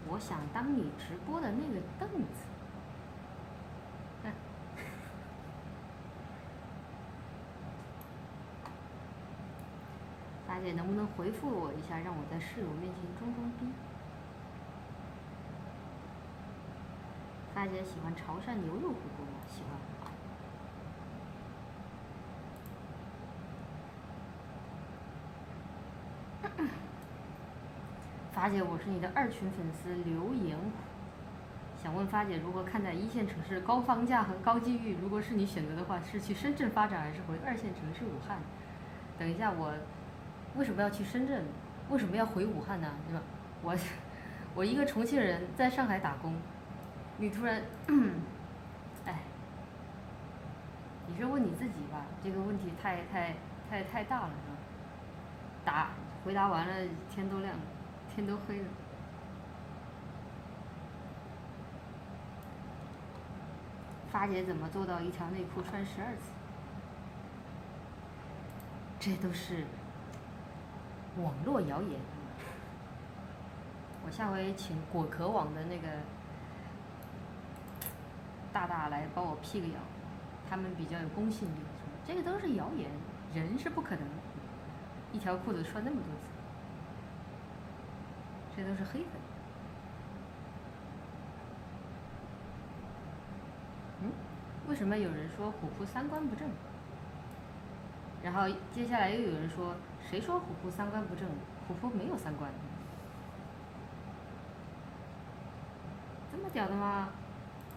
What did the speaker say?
我想当你直播的那个凳子。大姐能不能回复我一下，让我在室友面前装装逼？大姐喜欢潮汕牛肉火锅吗？喜欢。发姐，我是你的2群粉丝刘岩虎，想问发姐如何看待1线城市高房价和高机遇？如果是你选择的话，是去深圳发展还是回2线城市武汉？等一下，我为什么要去深圳？为什么要回武汉呢？对吧？我一个重庆人在上海打工，你突然，哎，你是问你自己吧？这个问题太大了，是吧？回答完了，天都亮了，天都黑了。发姐怎么做到一条内裤穿12次？这都是网络谣言。我下回请果壳网的那个大大来帮我辟个谣，他们比较有公信力。这个都是谣言，人是不可能一条裤子穿那么多次，这都是黑粉。为什么有人说虎扑3观不正？然后接下来又有人说，谁说虎扑3观不正？虎扑没有3观，这么屌的吗？